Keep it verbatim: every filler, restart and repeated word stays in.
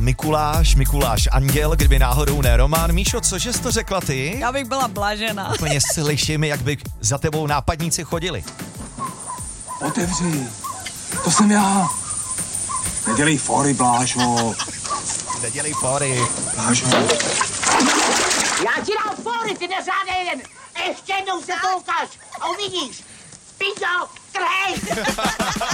Mikuláš, Mikuláš anděl, kdyby náhodou ne Roman. Míšo, cože jsi to řekla ty? Já bych byla blažená. Úplně slyším, jak by za tebou nápadníci chodili. Otevři, to jsem já. Nedělej fóry, Blážo. Nedělej fóry. Blážo. Já ti dám fóry, ty neřádnej jeden. Ještě jednou se to ukáž a uvidíš. Pičo, krhej.